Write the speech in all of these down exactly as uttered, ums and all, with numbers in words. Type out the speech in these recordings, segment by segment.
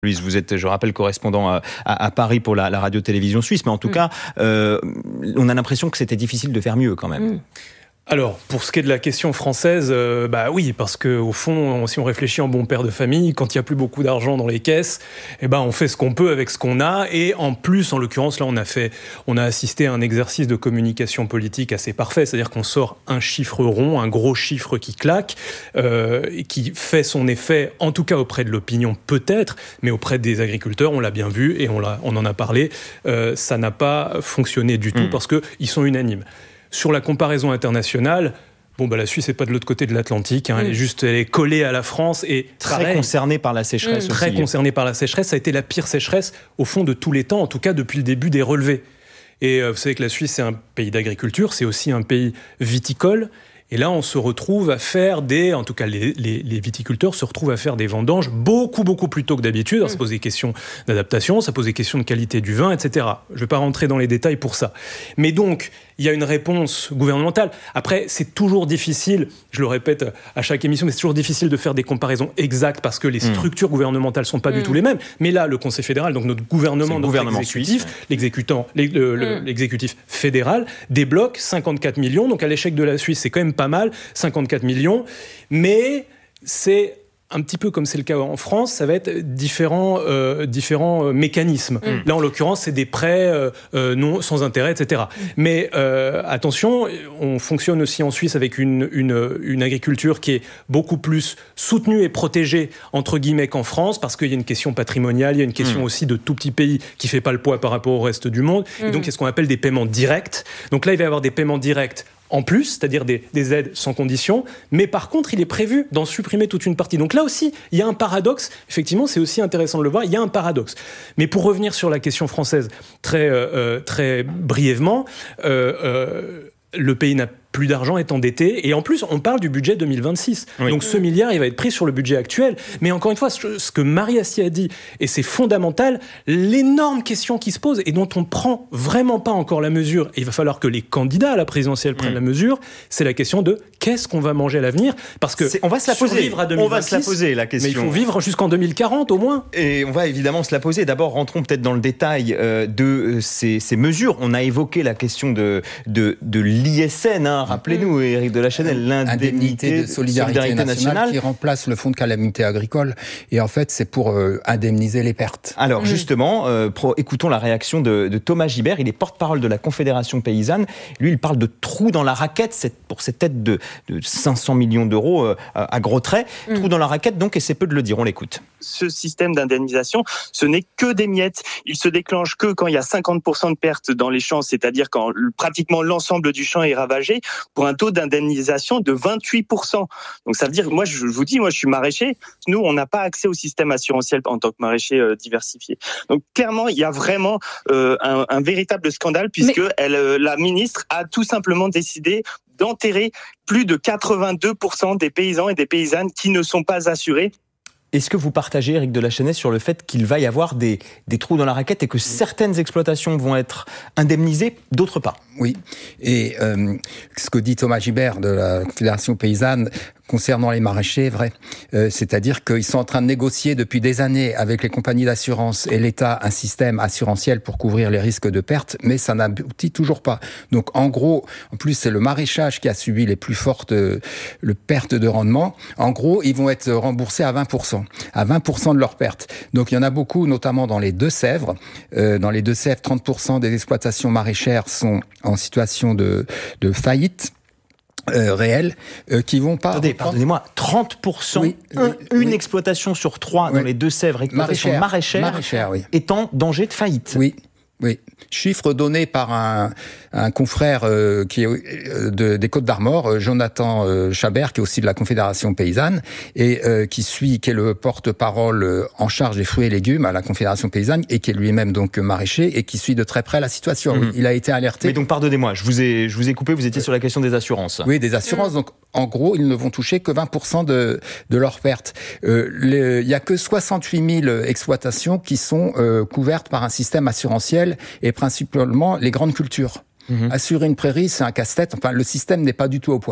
Louise, vous êtes, je rappelle, correspondant à, à, à Paris pour la, la radio-télévision suisse, mais en tout mmh. cas, euh, on a l'impression que c'était difficile de faire mieux quand même. Mmh. Alors, pour ce qui est de la question française, euh, bah oui, parce que au fond, si on réfléchit en bon père de famille, quand il n'y a plus beaucoup d'argent dans les caisses, eh ben on fait ce qu'on peut avec ce qu'on a, et en plus, en l'occurrence, là, on a fait, on a assisté à un exercice de communication politique assez parfait, c'est-à-dire qu'on sort un chiffre rond, un gros chiffre qui claque, euh, et qui fait son effet, en tout cas auprès de l'opinion peut-être, mais auprès des agriculteurs, on l'a bien vu et on l'a, on en a parlé, euh, ça n'a pas fonctionné du tout mmh. parce que ils sont unanimes. Sur la comparaison internationale, bon, bah, la Suisse n'est pas de l'autre côté de l'Atlantique, hein, mmh. elle est juste elle est collée à la France et très pareil, concernée par la sécheresse mmh. aussi. Très concernée par la sécheresse, ça a été la pire sécheresse au fond de tous les temps, en tout cas depuis le début des relevés. Et euh, vous savez que la Suisse c'est un pays d'agriculture, c'est aussi un pays viticole. Et là, on se retrouve à faire des... En tout cas, les, les, les viticulteurs se retrouvent à faire des vendanges beaucoup, beaucoup plus tôt que d'habitude. Alors, ça pose des questions d'adaptation, ça pose des questions de qualité du vin, et cetera. Je ne vais pas rentrer dans les détails pour ça. Mais donc, il y a une réponse gouvernementale. Après, c'est toujours difficile, je le répète à chaque émission, mais c'est toujours difficile de faire des comparaisons exactes parce que les structures mmh. gouvernementales ne sont pas mmh. du tout les mêmes. Mais là, le Conseil fédéral, donc notre gouvernement, notre gouvernement exécutif, suisse, ouais. l'exécutant, le, le, mmh. l'exécutif fédéral, débloque cinquante-quatre millions. Donc, à l'échec de la Suisse, c'est quand même pas mal, cinquante-quatre millions, mais c'est un petit peu comme c'est le cas en France, ça va être différents, euh, différents euh, mécanismes. Mm. Là, en l'occurrence, c'est des prêts euh, euh, non, sans intérêt, et cetera. Mm. Mais euh, attention, on fonctionne aussi en Suisse avec une, une, une agriculture qui est beaucoup plus soutenue et protégée, entre guillemets, qu'en France, parce qu'il y a une question patrimoniale, il y a une question mm. aussi de tout petit pays qui ne fait pas le poids par rapport au reste du monde. Mm. Et donc, il y a ce qu'on appelle des paiements directs. Donc là, il va y avoir des paiements directs en plus, c'est-à-dire des, des aides sans condition, mais par contre, il est prévu d'en supprimer toute une partie. Donc là aussi, il y a un paradoxe. Effectivement, c'est aussi intéressant de le voir, il y a un paradoxe. Mais pour revenir sur la question française très, euh, très brièvement, euh, euh, le pays n'a plus d'argent, est endetté, et en plus, on parle du budget deux mille vingt-six. Oui. Donc ce milliard, il va être pris sur le budget actuel. Mais encore une fois, ce que Marie Astier a dit, et c'est fondamental, l'énorme question qui se pose, et dont on ne prend vraiment pas encore la mesure, et il va falloir que les candidats à la présidentielle prennent mmh. la mesure, c'est la question de qu'est-ce qu'on va manger à l'avenir, parce que on va se la poser. Survivre à deux mille vingt-six, on va se la poser, la question. Mais il faut vivre jusqu'en deux mille quarante, au moins. Et on va évidemment se la poser. D'abord, rentrons peut-être dans le détail euh, de euh, ces, ces mesures. On a évoqué la question de, de, de l'I S N, hein. Rappelez-nous, mmh. Éric de la Chânelle, l'indemnité de solidarité, solidarité nationale, nationale qui remplace le fonds de calamité agricole. Et en fait, c'est pour euh, indemniser les pertes. Alors, mmh. justement, euh, pro, écoutons la réaction de, de Thomas Gibert. Il est porte-parole de la Confédération paysanne. Lui, il parle de trou dans la raquette cette, pour cette aide de, de cinq cents millions d'euros euh, à gros traits. Mmh. Trou dans la raquette, donc, et c'est peu de le dire. On l'écoute. Ce système d'indemnisation, ce n'est que des miettes. Il se déclenche que quand il y a cinquante pour cent de pertes dans les champs, c'est-à-dire quand pratiquement l'ensemble du champ est ravagé, pour un taux d'indemnisation de vingt-huit pour cent. Donc ça veut dire, moi je vous dis, moi je suis maraîcher, nous on n'a pas accès au système assurantiel en tant que maraîcher euh, diversifié. Donc clairement, il y a vraiment euh, un, un véritable scandale puisque Mais... elle, euh, la ministre a tout simplement décidé d'enterrer plus de quatre-vingt-deux pour cent des paysans et des paysannes qui ne sont pas assurés. Est-ce que vous partagez, Éric de la Chânelle, sur le fait qu'il va y avoir des, des trous dans la raquette et que certaines exploitations vont être indemnisées, d'autres pas ? Oui, et euh, ce que dit Thomas Gibert de la Confédération paysanne concernant les maraîchers est vrai. Euh, c'est-à-dire qu'ils sont en train de négocier depuis des années avec les compagnies d'assurance et l'État un système assurantiel pour couvrir les risques de perte, mais ça n'aboutit toujours pas. Donc en gros, en plus c'est le maraîchage qui a subi les plus fortes euh, le pertes de rendement. En gros, ils vont être remboursés à vingt pour cent, à vingt pour cent de leurs pertes. Donc il y en a beaucoup, notamment dans les Deux-Sèvres. Euh, dans les Deux-Sèvres, trente pour cent des exploitations maraîchères sont en situation de, de faillite. Euh, réels euh, qui vont pas... Attendez, pardonnez-moi, trente pour cent, oui, un, oui, une oui. exploitation sur trois oui. dans les Deux-Sèvres, exploitation maraîchère, maraîchère, maraîchère oui. est en danger de faillite. Oui. Oui, chiffre donné par un, un confrère euh, qui est euh, de, des Côtes-d'Armor, euh, Jonathan euh, Chabert, qui est aussi de la Confédération paysanne et euh, qui suit, qui est le porte-parole euh, en charge des fruits et légumes à la Confédération paysanne et qui est lui-même donc maraîcher et qui suit de très près la situation. Mmh. Il a été alerté. Mais donc pardonnez-moi, je vous ai, je vous ai coupé. Vous étiez sur la question des assurances. Oui, des assurances. Mmh. Donc en gros, ils ne vont toucher que vingt pour cent de, de leurs pertes. Euh, les, il y a que soixante-huit mille exploitations qui sont euh, couvertes par un système assurantiel et principalement les grandes cultures. Mmh. Assurer une prairie, c'est un casse-tête. Enfin, le système n'est pas du tout au point.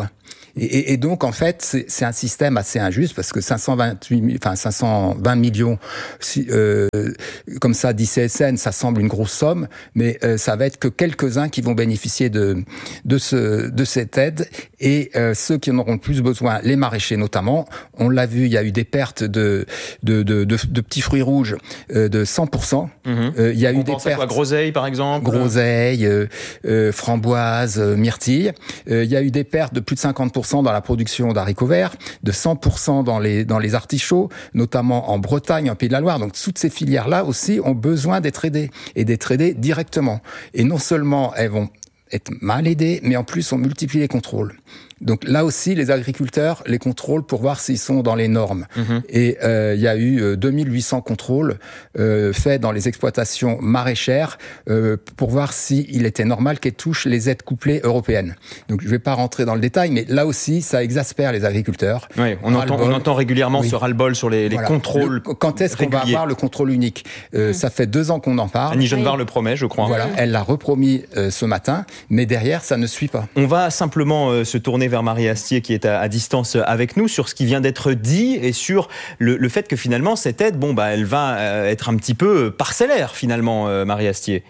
Et, et, et donc, en fait, c'est, c'est un système assez injuste parce que cinq cent vingt-huit, enfin, cinq cent vingt millions, si, euh, comme ça, d'I C S N, ça semble une grosse somme, mais euh, ça va être que quelques-uns qui vont bénéficier de, de, ce, de cette aide et euh, ceux qui en auront le plus besoin, les maraîchers notamment. On l'a vu, il y a eu des pertes de, de, de, de, de petits fruits rouges euh, de cent pour cent. Mmh. Euh, il y a On eu des pertes. Quoi, groseilles, par exemple. Groseilles, euh, euh, framboises, euh, myrtilles. Euh, il y a eu des pertes de plus de cinquante pour cent dans la production d'haricots verts, de cent pour cent dans les, dans les artichauts, notamment en Bretagne, en Pays de la Loire. Donc, toutes ces filières-là aussi ont besoin d'être aidées et d'être aidées directement. Et non seulement elles vont être mal aidées, mais en plus on multiplie les contrôles. Donc là aussi, les agriculteurs les contrôlent pour voir s'ils sont dans les normes. Mmh. Et euh, il y a eu euh, deux mille huit cents contrôles euh, faits dans les exploitations maraîchères euh, pour voir s'il était normal qu'elles touchent les aides couplées européennes. Donc je ne vais pas rentrer dans le détail, mais là aussi, ça exaspère les agriculteurs. Oui, on, entend, on entend régulièrement oui. ce ras-le-bol sur les, les voilà. contrôles. Le, quand est-ce réguliers. qu'on va avoir le contrôle unique euh, mmh. Ça fait deux ans qu'on en parle. Annie Genevard oui. le promet, je crois. Voilà, elle l'a repromis euh, ce matin, mais derrière, ça ne suit pas. On va simplement euh, se tourner vers Marie Astier qui est à, à distance avec nous sur ce qui vient d'être dit et sur le, le fait que finalement cette aide, bon bah elle va euh, être un petit peu parcellaire finalement, euh, Marie Astier.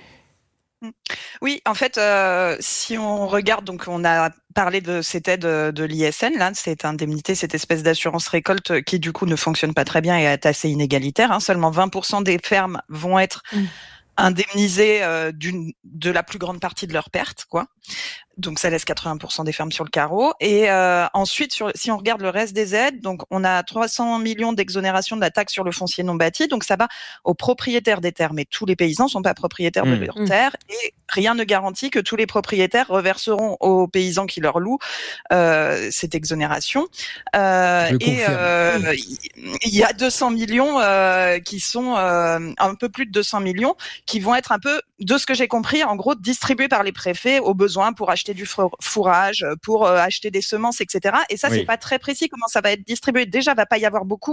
Oui, en fait, euh, si on regarde, donc on a parlé de cette aide de l'I S N, là, cette indemnité, cette espèce d'assurance récolte qui du coup ne fonctionne pas très bien et est assez inégalitaire. Hein. Seulement vingt pour cent des fermes vont être mmh. indemnisées euh, d'une, de la plus grande partie de leurs pertes, quoi. Donc ça laisse quatre-vingts pour cent des fermes sur le carreau. Et euh, ensuite, sur, si on regarde le reste des aides, donc on a trois cents millions d'exonération de la taxe sur le foncier non bâti. Donc ça va aux propriétaires des terres, mais tous les paysans sont pas propriétaires mmh. de leurs terres. Et rien ne garantit que tous les propriétaires reverseront aux paysans qui leur louent euh, cette exonération. Euh, et euh, il y a deux cents millions euh, qui sont euh, un peu plus de deux cents millions qui vont être un peu, de ce que j'ai compris, en gros distribués par les préfets aux besoins pour acheter du fourrage, pour euh, acheter des semences, et cetera. Et ça, oui. c'est pas très précis comment ça va être distribué. Déjà, va pas y avoir beaucoup.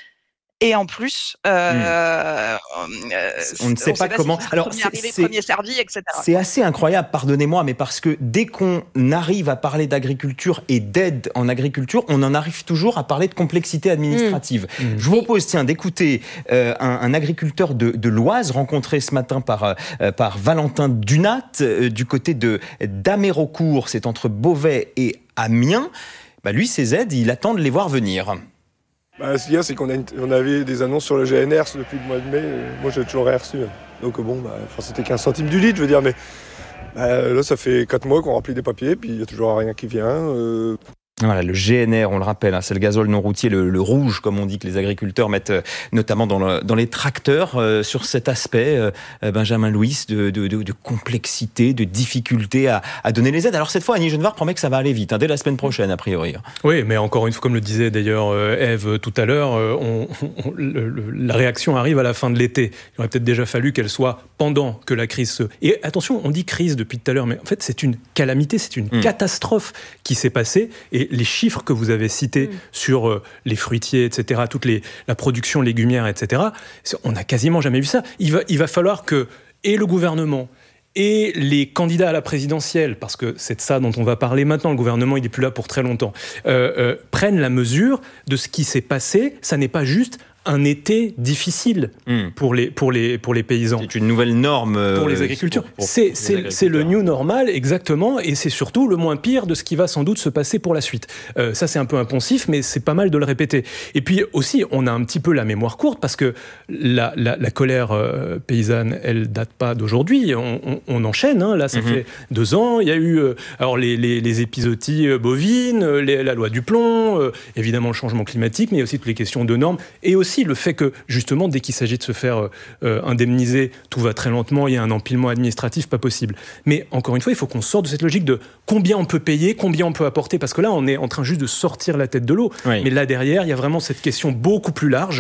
Et en plus, euh, mmh. euh, on ne sait on pas, pas comment. Si Alors, premier c'est, arrivé, c'est, premier servi, et cetera. C'est assez incroyable, pardonnez-moi, mais parce que dès qu'on arrive à parler d'agriculture et d'aide en agriculture, on en arrive toujours à parler de complexité administrative. Mmh. Mmh. Je vous propose, tiens, d'écouter euh, un, un agriculteur de, de l'Oise rencontré ce matin par euh, par Valentin Dunat euh, du côté de d'Amérocourt, c'est entre Beauvais et Amiens. Bah, lui, ces aides, il attend de les voir venir. Bah, ce qu'il y a, c'est qu'on a une, on avait des annonces sur le G N R depuis le mois de mai. Moi, j'ai toujours rien reçu. Donc bon, bah, c'était quinze centimes du litre, je veux dire. Mais bah, là, ça fait quatre mois qu'on remplit des papiers, puis il n'y a toujours rien qui vient. Euh... Voilà, le G N R, on le rappelle, hein, c'est le gazole non routier, le, le rouge, comme on dit, que les agriculteurs mettent euh, notamment dans, le, dans les tracteurs. Euh, sur cet aspect, euh, Benjamin Louis, de, de, de, de complexité, de difficulté à, à donner les aides. Alors cette fois, Annie Genevard promet que ça va aller vite, hein, dès la semaine prochaine, a priori. Oui, mais encore une fois, comme le disait d'ailleurs Ève tout à l'heure, on, on, le, le, la réaction arrive à la fin de l'été. Il aurait peut-être déjà fallu qu'elle soit pendant que la crise se... Et attention, on dit crise depuis tout à l'heure, mais en fait, c'est une calamité, c'est une mmh. catastrophe qui s'est passée. Et les chiffres que vous avez cités mmh. sur euh, les fruitiers, et cetera, toute les, la production légumière, et cetera, on n'a quasiment jamais vu ça. Il va, il va falloir que et le gouvernement et les candidats à la présidentielle, parce que c'est de ça dont on va parler maintenant, le gouvernement il n'est plus là pour très longtemps, euh, euh, prennent la mesure de ce qui s'est passé. Ça n'est pas juste un été difficile mmh. pour, les, pour, les, pour les paysans. C'est une nouvelle norme euh, pour les agriculteurs. Pour, pour, c'est, pour c'est, agriculteurs. C'est le new normal, exactement, et c'est surtout le moins pire de ce qui va sans doute se passer pour la suite. Euh, ça, c'est un peu impensif, mais c'est pas mal de le répéter. Et puis aussi, on a un petit peu la mémoire courte, parce que la, la, la colère euh, paysanne, elle date pas d'aujourd'hui. On, on, on enchaîne, hein. Là, ça mmh. fait deux ans. Il y a eu euh, alors les, les, les épizooties bovines, les, la loi du plomb, euh, évidemment le changement climatique, mais il y a aussi toutes les questions de normes, et aussi le fait que, justement, dès qu'il s'agit de se faire euh, indemniser, tout va très lentement, il y a un empilement administratif pas possible. Mais encore une fois, il faut qu'on sorte de cette logique de combien on peut payer, combien on peut apporter, parce que là, on est en train juste de sortir la tête de l'eau. Oui. Mais là, derrière, il y a vraiment cette question beaucoup plus large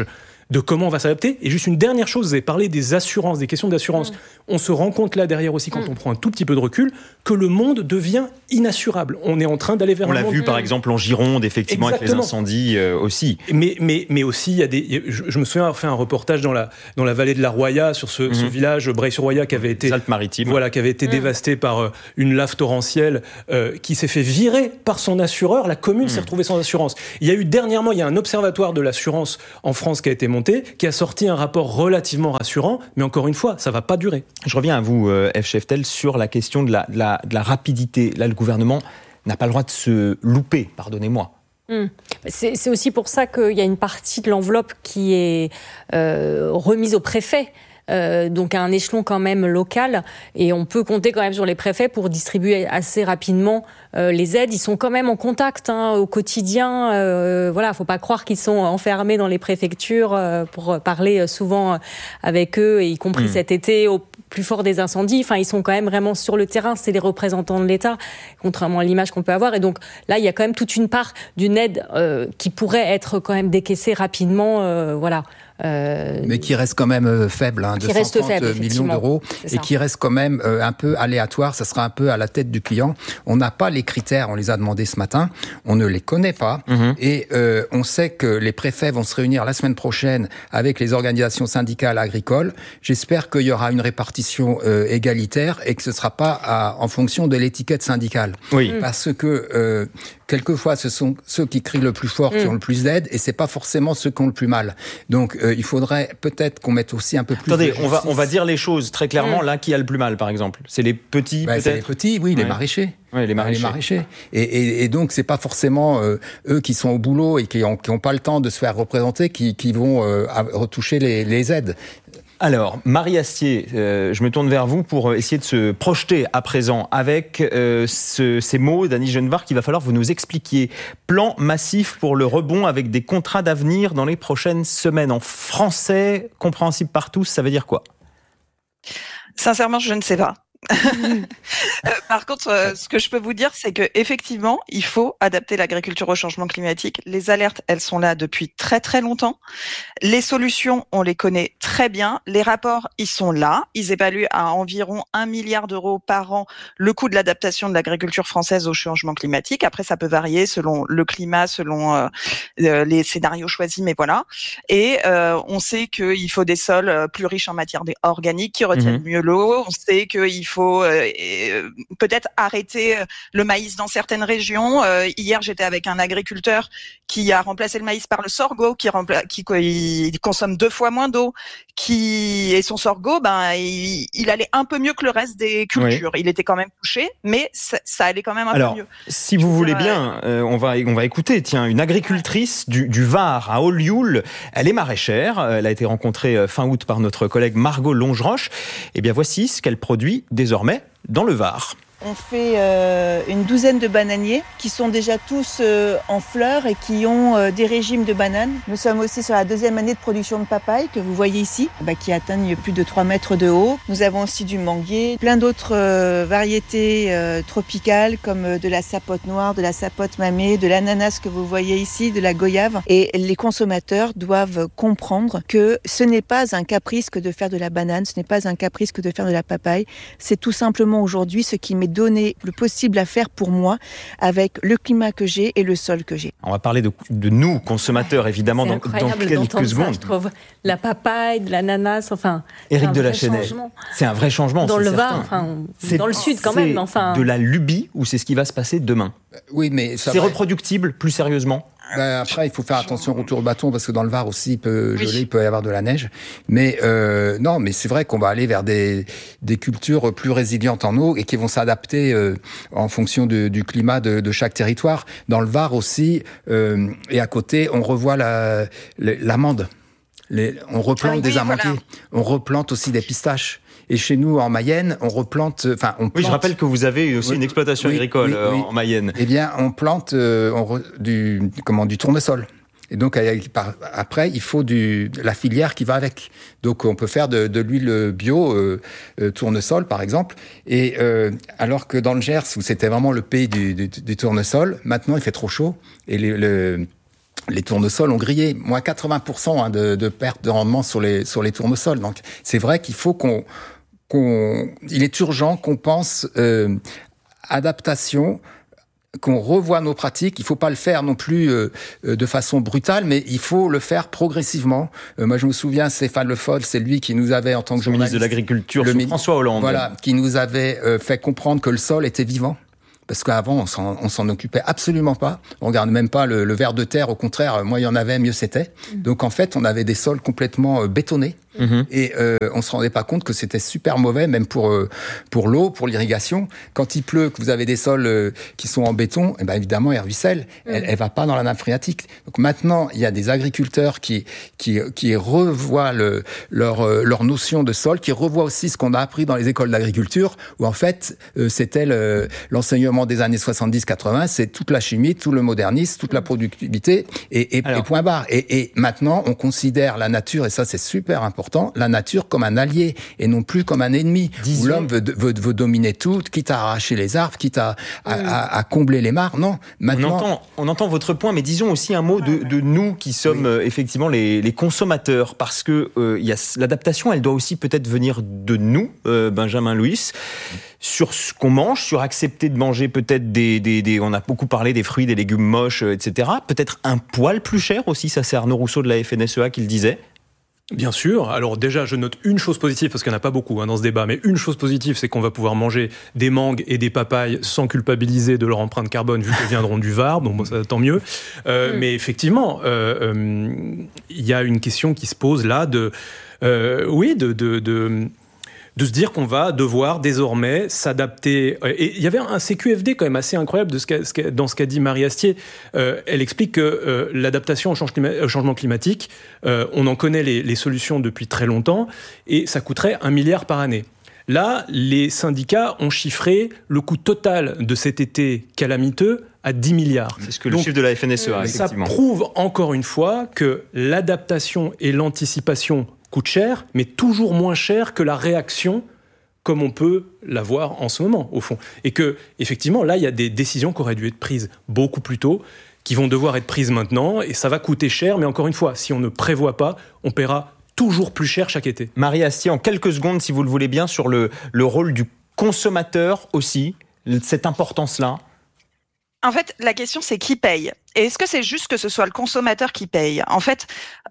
de comment on va s'adapter. Et juste une dernière chose, vous avez parlé des assurances, des questions d'assurance. Mmh. On se rend compte là derrière aussi, quand mmh. on prend un tout petit peu de recul, que le monde devient inassurable. On est en train d'aller vers on un monde... On l'a vu par exemple en Gironde, effectivement, Exactement. Avec les incendies euh, aussi. Mais, mais, mais aussi, il y a des... Je, je me souviens avoir fait un reportage dans la, dans la vallée de la Roya, sur ce, mmh. ce village, Breil-sur-Roya, qui avait été... Alpes-Maritimes. Voilà, qui avait été mmh. dévasté par euh, une lave torrentielle, euh, qui s'est fait virer par son assureur. La commune mmh. s'est retrouvée sans assurance. Il y a eu dernièrement, il y a un observatoire de l'assurance en France qui a été monté, qui a sorti un rapport relativement rassurant, mais encore une fois, ça ne va pas durer. Je reviens à vous, euh, F. Cheftel, sur la question de la, de, la, de la rapidité. Là, le gouvernement n'a pas le droit de se louper, pardonnez-moi. Mmh. C'est, c'est aussi pour ça qu'il y a une partie de l'enveloppe qui est euh, remise au préfet. Euh, donc à un échelon quand même local, et on peut compter quand même sur les préfets pour distribuer assez rapidement euh, les aides. Ils sont quand même en contact hein, au quotidien. Euh, voilà, faut pas croire qu'ils sont enfermés dans les préfectures euh, pour parler souvent avec eux, et y compris mmh. cet été au plus fort des incendies. Enfin, ils sont quand même vraiment sur le terrain. C'est les représentants de l'État, contrairement à l'image qu'on peut avoir. Et donc là, il y a quand même toute une part d'une aide euh, qui pourrait être quand même décaissée rapidement. Euh, voilà. Euh, mais qui reste quand même euh, faible, hein, deux cent trente millions d'euros, et qui reste quand même euh, un peu aléatoire. Ça sera un peu à la tête du client. On n'a pas les critères, on les a demandés ce matin, on ne les connaît pas, mmh. et euh, on sait que les préfets vont se réunir la semaine prochaine avec les organisations syndicales agricoles. J'espère qu'il y aura une répartition euh, égalitaire et que ce ne sera pas à, en fonction de l'étiquette syndicale. Oui. Parce que euh, quelquefois, ce sont ceux qui crient le plus fort qui mmh. ont le plus d'aide, et c'est pas forcément ceux qui ont le plus mal. Donc, euh, il faudrait peut-être qu'on mette aussi un peu plus. Attendez, on va on va dire les choses très clairement. Mmh. Là, qui a le plus mal, par exemple, c'est les petits, bah, peut-être. C'est les petits, oui, ouais. les maraîchers. Oui, les maraîchers. Les maraîchers. Et, et, et donc, c'est pas forcément euh, eux qui sont au boulot et qui ont qui ont pas le temps de se faire représenter qui qui vont euh, retoucher les, les aides. Alors, Marie Astier, euh, je me tourne vers vous pour essayer de se projeter à présent avec euh, ce, ces mots d'Annie Genevard qu'il va falloir que vous nous expliquiez. Plan massif pour le rebond avec des contrats d'avenir dans les prochaines semaines. En français, compréhensible par tous, ça veut dire quoi ? Sincèrement, je ne sais pas. euh, par contre, euh, ce que je peux vous dire, c'est que effectivement, il faut adapter l'agriculture au changement climatique. Les alertes, elles sont là depuis très très longtemps. Les solutions, on les connaît très bien. Les rapports, ils sont là. Ils évaluent à environ un milliard d'euros par an le coût de l'adaptation de l'agriculture française au changement climatique. Après, ça peut varier selon le climat, selon euh, euh, les scénarios choisis, mais voilà. Et euh, on sait qu'il faut des sols plus riches en matière organique qui retiennent mmh. mieux l'eau. On sait qu'il Il faut euh, peut-être arrêter le maïs dans certaines régions. Euh, hier, j'étais avec un agriculteur qui a remplacé le maïs par le sorgho, qui, rempla- qui il consomme deux fois moins d'eau. Qui et son sorgho, ben, il, il allait un peu mieux que le reste des cultures. Oui. Il était quand même touché, mais ça, ça allait quand même un Alors, peu mieux. Si vous voulez bien, euh, on va on va écouter. Tiens, une agricultrice du, du Var à Ollioules, elle est maraîchère. Elle a été rencontrée fin août par notre collègue Margot Longeroche. Eh bien, voici ce qu'elle produit désormais dans le Var. On fait euh, une douzaine de bananiers qui sont déjà tous euh, en fleurs et qui ont euh, des régimes de bananes. Nous sommes aussi sur la deuxième année de production de papaye que vous voyez ici, bah, qui atteignent plus de trois mètres de haut. Nous avons aussi du manguier, plein d'autres euh, variétés euh, tropicales comme euh, de la sapote noire, de la sapote mamée, de l'ananas que vous voyez ici, de la goyave. Et les consommateurs doivent comprendre que ce n'est pas un caprice que de faire de la banane, ce n'est pas un caprice que de faire de la papaye. C'est tout simplement aujourd'hui ce qui m'est donner le possible à faire pour moi avec le climat que j'ai et le sol que j'ai. On va parler de, de nous, consommateurs, évidemment, dans, dans quelques secondes. Ça, je trouve. La papaye, de l'ananas, enfin... Éric de la Chênaie, c'est un vrai changement. Dans le Var, enfin, dans le sud quand même. Enfin... de la lubie ou c'est ce qui va se passer demain ? Oui, mais ça c'est va... reproductible, plus sérieusement ? Ben après, il faut faire attention au retour bâton parce que dans le Var aussi, il peut geler, oui. il peut y avoir de la neige. Mais euh, non, mais c'est vrai qu'on va aller vers des des cultures plus résilientes en eau et qui vont s'adapter euh, en fonction de, du climat de, de chaque territoire. Dans le Var aussi, euh, et à côté, on revoit la l'amande. Les, on replante ah oui, des amandiers. Voilà. On replante aussi des pistaches. Et chez nous, en Mayenne, on replante... Enfin, on plante... Oui, je rappelle que vous avez aussi oui, une exploitation oui, agricole oui, oui. en Mayenne. Eh bien, on plante euh, on re, du, comment, du tournesol. Et donc, après, il faut du, la filière qui va avec. Donc, on peut faire de, de l'huile bio, euh, euh, tournesol, par exemple. Et euh, alors que dans le Gers, où c'était vraiment le pays du, du, du tournesol, maintenant, il fait trop chaud. Et les, le... les tournesols ont grillé. Moins quatre-vingts pour cent hein, de, de perte de rendement sur les, sur les tournesols. Donc, c'est vrai qu'il faut qu'on, qu'on, il est urgent qu'on pense euh, adaptation, qu'on revoie nos pratiques. Il faut pas le faire non plus euh, de façon brutale, mais il faut le faire progressivement. Euh, moi, je me souviens, Stéphane Le Foll, c'est lui qui nous avait, en tant que le ministre de l'Agriculture, sous François Hollande, voilà, qui nous avait euh, fait comprendre que le sol était vivant. Parce qu'avant, on s'en, on s'en occupait absolument pas. On regarde même pas le, le ver de terre. Au contraire, moins il y en avait, mieux c'était. Donc en fait, on avait des sols complètement euh, bétonnés. Mmh. Et euh, on se rendait pas compte que c'était super mauvais, même pour euh, pour l'eau, pour l'irrigation. Quand il pleut, que vous avez des sols euh, qui sont en béton, et ben évidemment, elle ruisselle. Mmh. Elle, elle va pas dans la nappe phréatique. Donc maintenant, il y a des agriculteurs qui qui qui revoient le, leur euh, leur notion de sol, qui revoient aussi ce qu'on a appris dans les écoles d'agriculture, où en fait, euh, c'était le, l'enseignement des années soixante-dix quatre-vingts, c'est toute la chimie, tout le modernisme, toute la productivité, et, et, et point barre. Et, et maintenant, on considère la nature, et ça c'est super important, la nature comme un allié, et non plus comme un ennemi, Disons... où l'homme veut, veut, veut dominer tout, quitte à arracher les arbres, quitte à, à, mmh. à, à combler les mares. Non, maintenant... On entend, on entend votre point, mais disons aussi un mot de, de nous qui sommes oui. euh, effectivement les, les consommateurs, parce que euh, y a, l'adaptation, elle doit aussi peut-être venir de nous, euh, Benjamin Louis, sur ce qu'on mange, sur accepter de manger peut-être des, des, des... On a beaucoup parlé des fruits, des légumes moches, et cetera. Peut-être un poil plus cher aussi, ça c'est Arnaud Rousseau de la F N S E A qui le disait. Bien sûr. Alors déjà, je note une chose positive, parce qu'il n'y en a pas beaucoup hein, dans ce débat, mais une chose positive, c'est qu'on va pouvoir manger des mangues et des papayes sans culpabiliser de leur empreinte carbone, vu qu'elles viendront du Var, donc bon, ça, tant mieux. Euh, mmh. Mais effectivement, il euh, euh, y a une question qui se pose là de... Euh, oui, de... de, de de se dire qu'on va devoir désormais s'adapter. Et il y avait un C Q F D quand même assez incroyable de ce qu'a, ce qu'a, dans ce qu'a dit Marie Astier. Euh, elle explique que euh, l'adaptation au, change clima- au changement climatique, euh, on en connaît les, les solutions depuis très longtemps, et ça coûterait un milliard par année. Là, les syndicats ont chiffré le coût total de cet été calamiteux à dix milliards. C'est ce que Donc, le chiffre de la F N S E A, effectivement. Ça prouve encore une fois que l'adaptation et l'anticipation coûte cher, mais toujours moins cher que la réaction, comme on peut l'avoir en ce moment, au fond. Et que, effectivement, là, il y a des décisions qui auraient dû être prises beaucoup plus tôt, qui vont devoir être prises maintenant, et ça va coûter cher, mais encore une fois, si on ne prévoit pas, on paiera toujours plus cher chaque été. Marie Astier, en quelques secondes, si vous le voulez bien, sur le, le rôle du consommateur aussi, cette importance-là. En fait, la question, c'est qui paye ? Et est-ce que c'est juste que ce soit le consommateur qui paye ? En fait,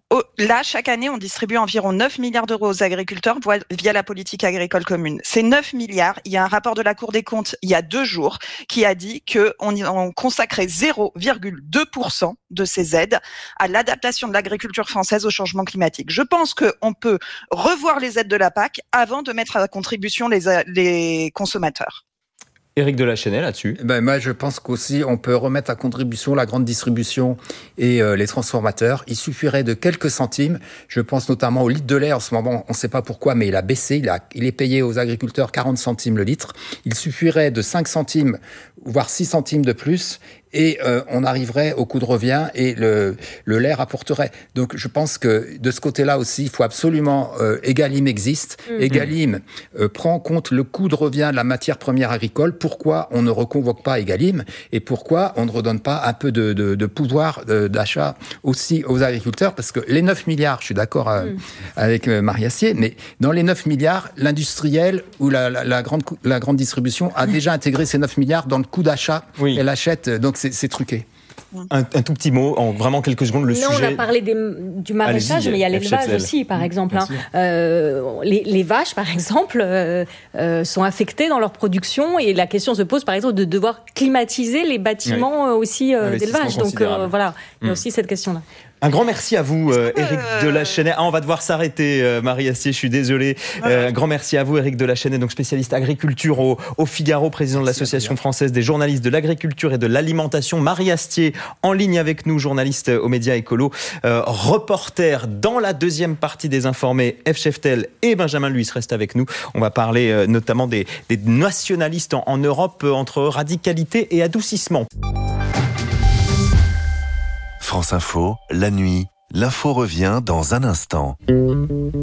là, chaque année, on distribue environ neuf milliards d'euros aux agriculteurs via la politique agricole commune. Ces neuf milliards, il y a un rapport de la Cour des comptes il y a deux jours qui a dit qu'on on consacrait zéro virgule deux pour cent de ces aides à l'adaptation de l'agriculture française au changement climatique. Je pense qu'on peut revoir les aides de la P A C avant de mettre à contribution les, les consommateurs. Éric de la Chênaie là-dessus. Ben moi, je pense qu'aussi on peut remettre à contribution la grande distribution et euh, les transformateurs. Il suffirait de quelques centimes. Je pense notamment au litre de lait. En ce moment, on ne sait pas pourquoi, mais il a baissé. Il, a, il est payé aux agriculteurs quarante centimes le litre. Il suffirait de cinq centimes, voire six centimes de plus. Et euh, on arriverait au coût de revient et le, le lait rapporterait. Donc je pense que de ce côté-là aussi, il faut absolument... Euh, Egalim existe. Mmh. Egalim euh, prend en compte le coût de revient de la matière première agricole. Pourquoi on ne reconvoque pas Egalim et pourquoi on ne redonne pas un peu de, de, de pouvoir d'achat aussi aux agriculteurs ? Parce que les neuf milliards, je suis d'accord euh, mmh. avec euh, Marie Astier, mais dans les neuf milliards, l'industriel ou la, la, la, grande, la grande distribution a déjà intégré ces neuf milliards dans le coût d'achat. Oui. Elle achète... Donc C'est, c'est truqué. Un, un tout petit mot, en vraiment quelques secondes, le non, sujet... on a parlé des, du maraîchage, Allez-y, mais il y a l'élevage aussi, par exemple. Hein. Euh, les, les vaches, par exemple, euh, euh, sont affectées dans leur production et la question se pose, par exemple, de devoir climatiser les bâtiments oui. aussi euh, d'élevage. Donc euh, voilà, il y a aussi cette question-là. Un grand merci à vous, euh, Éric euh... de la Chênaie. Ah, on va devoir s'arrêter, euh, Marie Astier, je suis désolé. Euh, un grand merci à vous, Éric de la Chênaie, donc spécialiste agriculture au, au Figaro, président de l'Association française des journalistes de l'agriculture et de l'alimentation. Marie Astier, en ligne avec nous, journaliste aux médias écolos, euh, reporter dans la deuxième partie des Informés, F. Cheftel et Benjamin Louis restent avec nous. On va parler euh, notamment des, des nationalistes en, en Europe, euh, entre radicalité et adoucissement. France Info, la nuit, l'info revient dans un instant.